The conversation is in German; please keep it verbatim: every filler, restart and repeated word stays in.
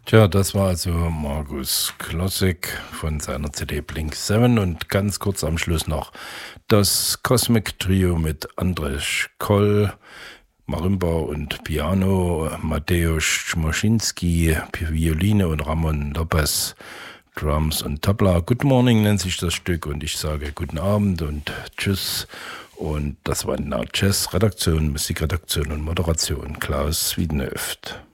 Tja, das war also Markus Klossek von seiner C D Blink sieben und ganz kurz am Schluss noch das Cosmic Trio mit Andrzej Koll, Marimba und Piano, Mateusz Chmoszynski, Violine und Ramon Lopez, Drums und Tabla. Good Morning nennt sich das Stück und ich sage guten Abend und Tschüss. Und das war eine Jazz-Redaktion, Musikredaktion und Moderation Klaus Wiedenhöft.